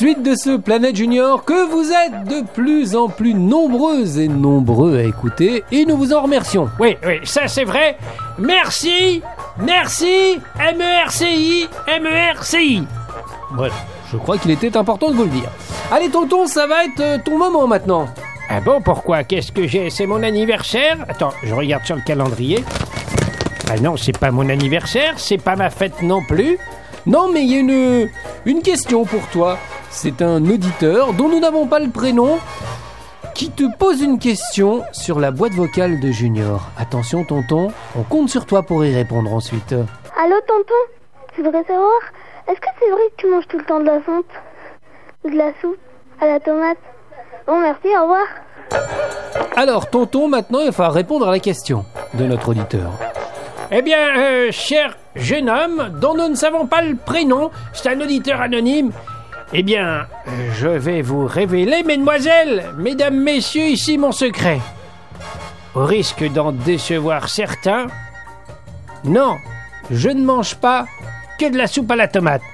suite de ce Planète Junior que vous êtes de plus en plus nombreuses et nombreux à écouter et nous vous en remercions. Oui, ça c'est vrai. Merci, M-E-R-C-I. Voilà, je crois qu'il était important de vous le dire. Allez tonton, ça va être ton moment maintenant. Ah bon, pourquoi? Qu'est-ce que j'ai? C'est mon anniversaire? Attends, je regarde sur le calendrier. Ah non, c'est pas mon anniversaire, c'est pas ma fête non plus. Non, mais il y a une question pour toi. C'est un auditeur dont nous n'avons pas le prénom qui te pose une question sur la boîte vocale de Junior. Attention tonton, on compte sur toi pour y répondre ensuite. Allô tonton, je voudrais savoir, est-ce que c'est vrai que tu manges tout le temps de la fonte ou de la soupe à la tomate? Bon, merci, au revoir. Alors tonton, maintenant il va falloir répondre à la question de notre auditeur. Eh bien, cher jeune homme, dont nous ne savons pas le prénom, c'est un auditeur anonyme, eh bien, je vais vous révéler, mesdemoiselles, mesdames, messieurs, ici mon secret. Au risque d'en décevoir certains, non, je ne mange pas que de la soupe à la tomate.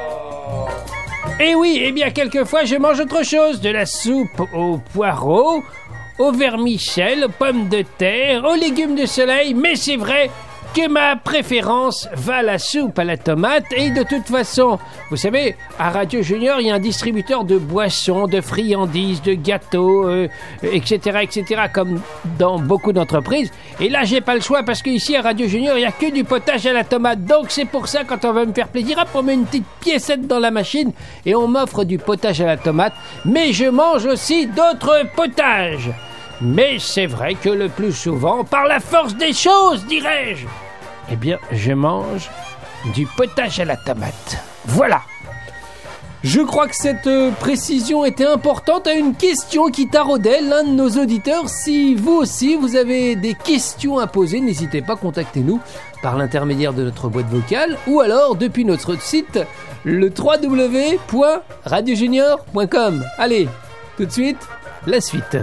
Et oui, eh bien, quelquefois, je mange autre chose, de la soupe aux poireaux, aux vermicelles, aux pommes de terre, aux légumes de soleil, mais c'est vrai que ma préférence va à la soupe à la tomate. Et de toute façon, vous savez, à Radio Junior, il y a un distributeur de boissons, de friandises, de gâteaux, etc., comme dans beaucoup d'entreprises. Et là, j'ai pas le choix parce qu'ici, à Radio Junior, il n'y a que du potage à la tomate. Donc, c'est pour ça, quand on veut me faire plaisir, hop, on met une petite piécette dans la machine et on m'offre du potage à la tomate. Mais je mange aussi d'autres potages. Mais c'est vrai que le plus souvent, par la force des choses, dirais-je, eh bien, je mange du potage à la tomate. Voilà. Je crois que cette précision était importante à une question qui taraudait l'un de nos auditeurs. Si vous aussi, vous avez des questions à poser, n'hésitez pas, contactez-nous par l'intermédiaire de notre boîte vocale ou alors depuis notre site, le www.radiojunior.com. Allez, tout de suite, la suite.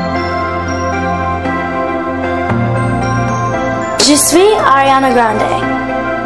Je suis Ariana Grande.